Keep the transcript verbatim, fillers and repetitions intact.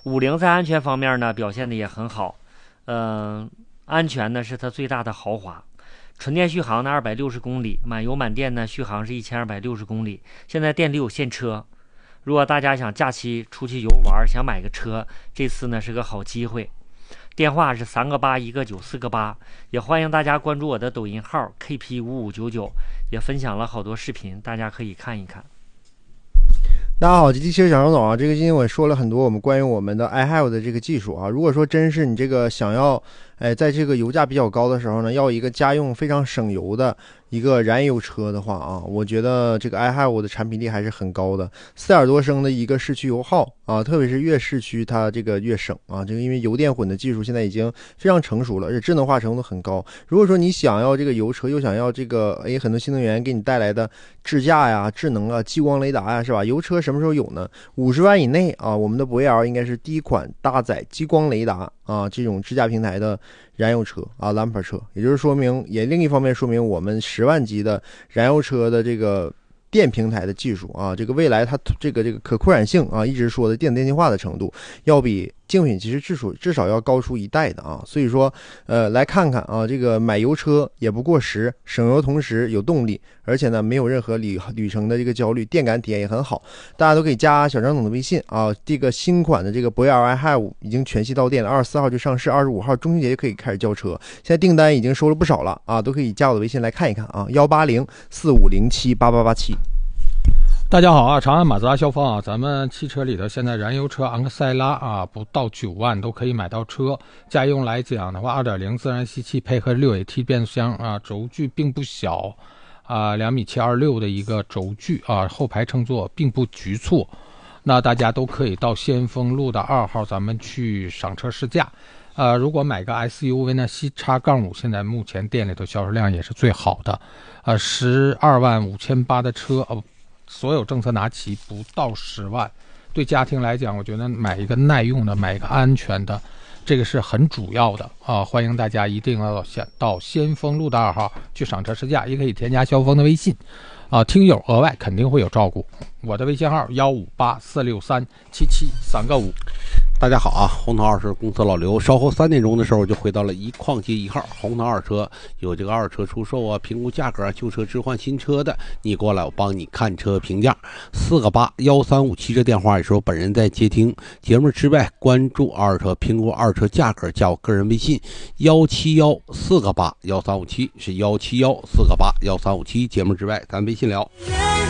五菱在安全方面呢表现的也很好，嗯、呃，安全呢是它最大的豪华。纯电续航呢二百六十公里，满油满电呢续航是一千二百六十公里。现在店里有现车，如果大家想假期出去游玩，想买个车，这次呢是个好机会。电话是三个八一个九四个八，也欢迎大家关注我的抖音号 K P 五五九九，也分享了好多视频，大家可以看一看。 大家好，吉利汽车小张总啊，这个今天我说了很多我们关于我们的 iHave 的这个技术啊。如果说真是你这个想要，哎，在这个油价比较高的时候呢，要一个家用非常省油的一个燃油车的话啊，我觉得这个 iHave 的产品力还是很高的，四点多升的一个市区油耗啊，特别是越市区它这个越省啊。这个因为油电混的技术现在已经非常成熟了，而且智能化程度很高。如果说你想要这个油车，又想要这个哎很多新能源给你带来的智驾呀、智能啊、激光雷达呀，是吧？油车什么时候有呢？五十万以内啊，我们的博越 L 应该是第一款搭载激光雷达啊这种智驾平台的燃油车啊，蓝牌车，也就是说明，也另一方面说明我们十万级的燃油车的这个电平台的技术啊，这个未来它这个这个可扩展性啊，一直说的电子电气化的程度，要比竞品其实至少至少要高出一代的啊。所以说，呃，来看看啊，这个买油车也不过时，省油同时有动力，而且呢没有任何旅旅程的这个焦虑，电感体验也很好。大家都可以加小张总的微信啊。这个新款的这个博越 iHave 已经全系到店了，二十四号就上市，二十五号中秋节就可以开始交车。现在订单已经收了不少了啊，都可以加我的微信来看一看啊，幺八零四五零七八八八七。 大家好啊，长安马自达销方啊，咱们汽车里头现在燃油车昂克赛拉啊，不到九万都可以买到车。家用来讲的话， 二点零 自然吸气配合 六 A T 变速箱啊，轴距并不小啊，两米七二六的一个轴距啊，后排乘坐并不局促。那大家都可以到先锋路的二号咱们去赏车试驾。呃，如果买个 S U V 呢，西叉杠五现在目前店里头销售量也是最好的，呃，十二万五千八的车，呃，所有政策拿齐不到十万。对家庭来讲，我觉得买一个耐用的，买一个安全的，这个是很主要的啊！欢迎大家一定要到先锋路的二号去赏车试驾，也可以添加肖峰的微信啊，听友额外肯定会有照顾。我的微信号幺五八四六三七七三个五。 大家好啊，红桃二车公司老刘，稍后三点钟的时候就回到了一矿街一号红桃二车，有这个二车出售啊，评估价格啊，旧车置换新车的，你过来我帮你看车评价。四个八幺三五七这电话也是我本人在接听。节目之外关注二车，评估二车价格，加我个人微信幺七幺四个八幺三五七，是幺七幺四个八幺三五七。节目之外咱微信聊。